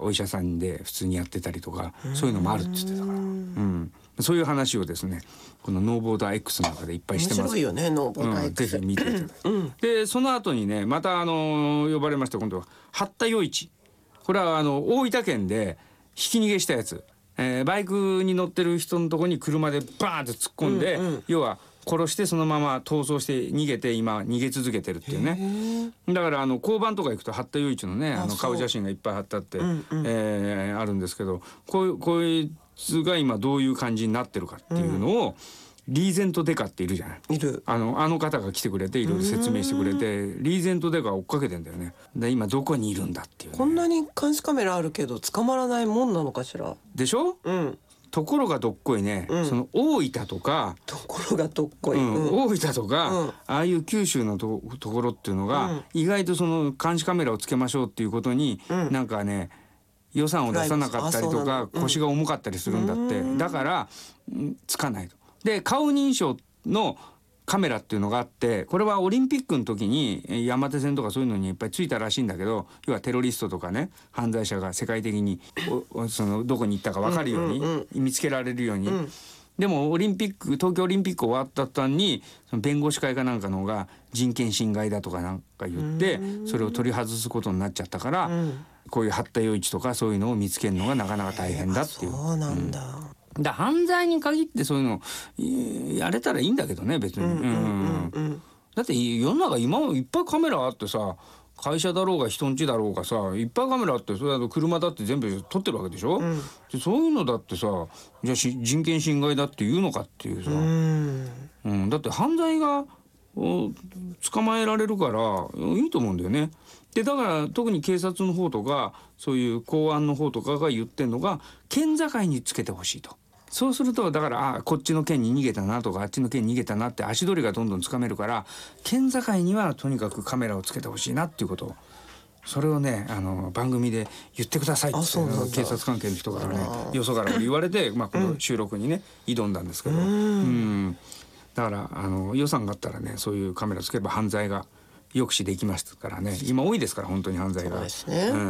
お医者さんで普通にやってたりとか、そういうのもあるって言ってたから、そういう話をですねこのノーボーダー X の中でいっぱいしてます。 面白いよねノーボーダー X、 ぜひ見ていただいて、でその後にねまた呼ばれまして、今度は八田与一、これは大分県でひき逃げしたやつ、バイクに乗ってる人のところに車でバーンって突っ込んで、要は殺してそのまま逃走して逃げて今逃げ続けてるっていうね。だから交番とか行くと八田与一のね顔写真がいっぱい貼ってあって、あるんですけど、こいつが今どういう感じになってるかっていうのを、リーゼントデカっているじゃない。 いる。 あの方が来てくれていろいろ説明してくれて、リーゼントデカ追っかけてんだよね。で今どこにいるんだっていう、ね、 こんなに監視カメラあるけど捕まらないもんなのかしら。 でしょ、ところがどっこいね、その大分とかところがどっこい、 大分とか、ああいう九州のところっていうのが、意外とその監視カメラをつけましょうっていうことに、なんかね予算を出さなかったりとか、腰が重かったりするんだって、だからつかないと。で顔認証のカメラっていうのがあって、これはオリンピックの時に山手線とかそういうのにいっぱいついたらしいんだけど、要はテロリストとかね犯罪者が世界的にそのどこに行ったか分かるように、見つけられるように、でも東京オリンピック終わった途端にその弁護士会かなんかの方が人権侵害だとかなんか言って、それを取り外すことになっちゃったから、こういう八田与一とかそういうのを見つけるのがなかなか大変だっていう。 そうなんだ。 犯罪に限ってそういうのやれたらいいんだけどね別に。だって世の中今いっぱいカメラあってさ、会社だろうが人ん家だろうがさいっぱいカメラあって、それ車だって全部撮ってるわけでしょ、でそういうのだってさ、じゃあ人権侵害だって言うのかっていうさ、だって犯罪が捕まえられるからいいと思うんだよね。でだから特に警察の方とかそういう公安の方とかが言ってんのが、県境につけてほしいと。そうするとだからこっちの県に逃げたなとかあっちの県に逃げたなって足取りがどんどんつかめるから、県境にはとにかくカメラをつけてほしいなっていうことを、それをね番組で言ってくださいって警察関係の人からねよそから言われて、この収録にね挑んだんですけど、だから予算があったらねそういうカメラつければ犯罪が抑止できますからね。今多いですから本当に犯罪が。も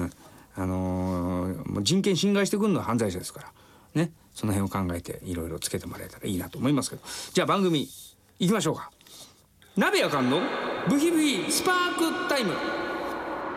う人権侵害してくるのは犯罪者ですからね。その辺を考えていろいろつけてもらえたらいいなと思いますけど、じゃあ番組行きましょうか。鍋やかんのブヒブヒスパークタイム。